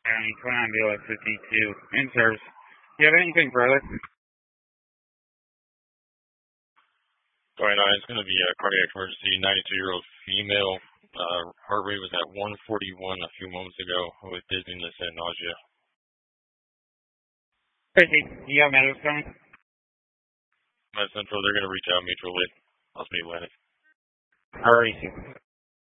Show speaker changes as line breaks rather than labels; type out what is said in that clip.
County, 29 BLS 52, in service. Do you have anything further?
29, it's going to be a cardiac emergency, 92-year-old female. Heart rate was at 141 a few moments ago with dizziness and nausea.
50, you got medics coming?
Med Central, they're going to reach out mutually. I'll speak Atlantic.
Alright.